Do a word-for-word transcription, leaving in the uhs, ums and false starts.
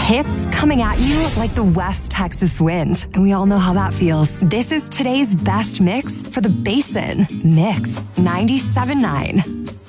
Hits coming at you like the West Texas wind. And we all know how that feels. This is today's best mix for the Basin. Mix ninety-seven point nine.